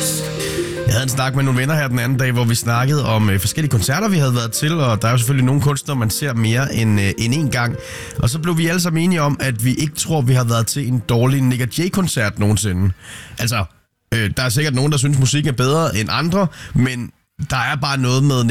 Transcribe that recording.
Jeg havde en snak med nogle venner her den anden dag, hvor vi snakkede om forskellige koncerter, vi havde været til, og der er jo selvfølgelig nogle kunstnere, man ser mere end én gang. Og så blev vi alle sammen enige om, at vi ikke tror, vi har været til en dårlig Nick Jay-koncert nogensinde. Altså, der er sikkert nogen, der synes, musik er bedre end andre, men der er bare noget med